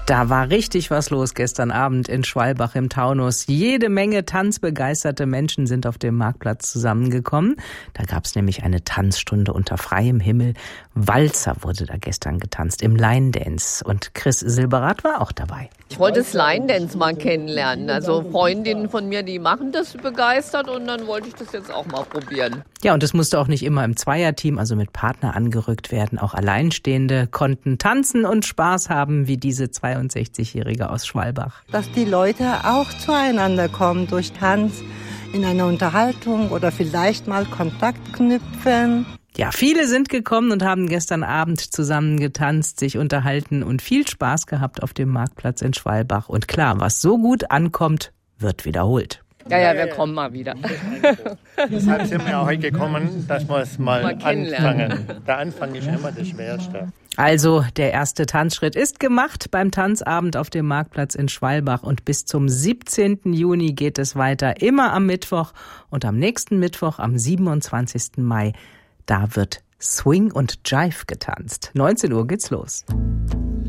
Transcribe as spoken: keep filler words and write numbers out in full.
Da war richtig was los gestern Abend in Schwalbach im Taunus. Jede Menge tanzbegeisterte Menschen sind auf dem Marktplatz zusammengekommen. Da gab es nämlich eine Tanzstunde unter freiem Himmel. Walzer wurde da gestern getanzt im Line Dance. Und Chris Silberath war auch dabei. Ich wollte das Line Dance mal kennenlernen. Also Freundinnen von mir, die machen das begeistert und dann wollte ich das jetzt auch mal probieren. Ja, und es musste auch nicht immer im Zweierteam, also mit Partner angerückt werden. Auch Alleinstehende konnten tanzen und Spaß haben, wie diese zweiundsechzigjährige aus Schwalbach. Dass die Leute auch zueinander kommen durch Tanz in einer Unterhaltung oder vielleicht mal Kontakt knüpfen. Ja, viele sind gekommen und haben gestern Abend zusammen getanzt, sich unterhalten und viel Spaß gehabt auf dem Marktplatz in Schwalbach. Und klar, was so gut ankommt, wird wiederholt. Ja, ja, wir kommen mal wieder. Deshalb sind wir auch heute gekommen, dass wir es mal, mal anfangen. Der Anfang ist immer das Schwerste. Also, der erste Tanzschritt ist gemacht beim Tanzabend auf dem Marktplatz in Schwalbach und bis zum siebzehnten Juni geht es weiter, immer am Mittwoch und am nächsten Mittwoch, am siebenundzwanzigsten Mai, da wird Swing und Jive getanzt. neunzehn Uhr geht's los.